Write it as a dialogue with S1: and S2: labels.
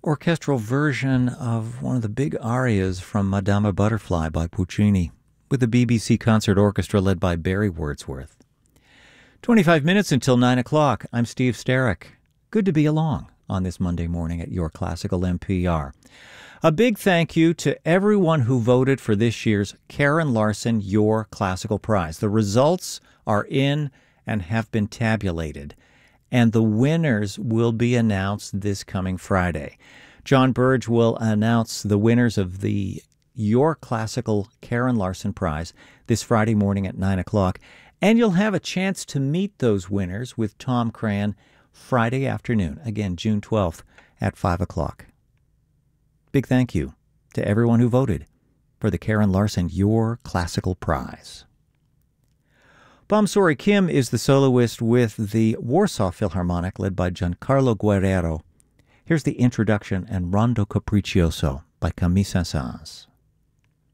S1: orchestral version of one of the big arias from Madama Butterfly by Puccini, with the BBC Concert Orchestra led by Barry Wordsworth. 25 minutes until 9 o'clock. I'm Steve Starrick. Good to be along on this Monday morning at Your Classical NPR. A big thank you to everyone who voted for this year's Karen Larson Your Classical Prize. The results are in and have been tabulated, and the winners will be announced this coming Friday. John Burge will announce the winners of the Your Classical Karen Larson Prize this Friday morning at 9 o'clock, and you'll have a chance to meet those winners with Tom Cran Friday afternoon, again, June 12th at 5 o'clock. Big thank you to everyone who voted for the Karen Larson Your Classical Prize. Bomsori Kim is the soloist with the Warsaw Philharmonic led by Giancarlo Guerrero. Here's the introduction and Rondo Capriccioso by Camille Saint-Saëns.